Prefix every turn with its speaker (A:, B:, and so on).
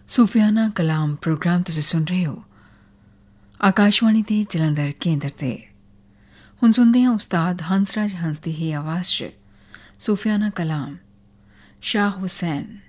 A: ਸੂਫੀਆਨਾ ਕਲਾਮ programme ਤੁਸੀਂ ਸੁਣ ਰਹੇ ਹੋ ਆਕਾਸ਼ਵਾਣੀ ਦੇ ਜਲੰਧਰ ਕੇਂਦਰ ਤੇ। ਹੁਣ ਸੁਣਦੇ ਹਾਂ ਉਸਤਾਦ ਹੰਸਰਾਜ ਹੰਸ ਦੀ ਹੀ ਆਵਾਜ਼ 'ਚ ਸੂਫੀਆਨਾ ਕਲਾਮ ਸ਼ਾਹ ਹੁਸੈਨ।